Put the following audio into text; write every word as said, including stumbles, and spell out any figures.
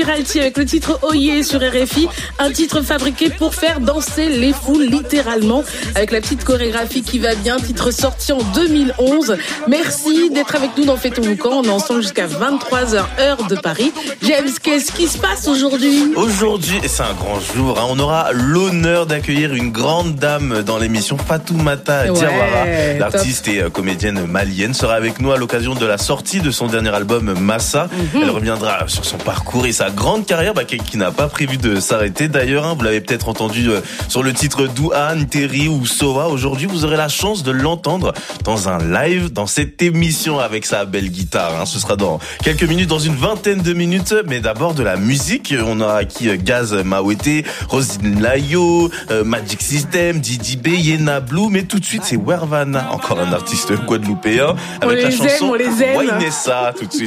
Admiralty avec le titre Oyez sur R F I, un titre fabriqué pour faire danser les foules littéralement, avec la petite chorégraphie qui va bien, titre sorti en deux mille onze. Merci d'être avec nous dans Fais-ton camp, on est ensemble jusqu'à vingt-trois heures heure de Paris. James, qu'est-ce qui se passe aujourd'hui ? Aujourd'hui, c'est un grand jour, hein, on aura l'honneur d'accueillir une grande dame dans l'émission. Fatoumata Diawara, ouais, l'artiste top. Et comédienne malienne, sera avec nous à l'occasion de la sortie de son dernier album Massa. Mm-hmm. Elle reviendra sur son parcours et sa grande carrière, bah, qui, qui n'a pas prévu de s'arrêter d'ailleurs. Hein, vous l'avez peut-être entendu euh, sur le titre Douane, Terry ou Soa. Aujourd'hui, vous aurez la chance de l'entendre dans un live, dans cette émission avec sa belle guitare. Hein. Ce sera dans quelques minutes, dans une vingtaine de minutes. Mais d'abord de la musique. On a acquis Gaz Mawete, Rosine Layo, euh, Magic System, Didi B, Yena Blue. Mais tout de suite, c'est Wervana, encore un artiste guadeloupéen, avec la chanson Wainessa, tout de suite.